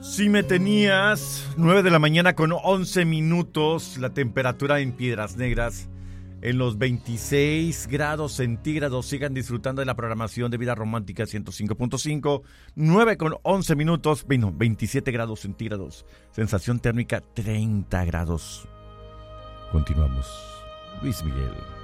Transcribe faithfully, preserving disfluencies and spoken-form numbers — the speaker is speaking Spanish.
Si me tenías, nueve de la mañana con once minutos, la temperatura en Piedras Negras en los veintiséis grados centígrados. Sigan disfrutando de la programación de Vida Romántica ciento cinco punto cinco, nueve con once minutos, bueno, veintisiete grados centígrados, sensación térmica treinta grados. Continuamos. Luis Miguel.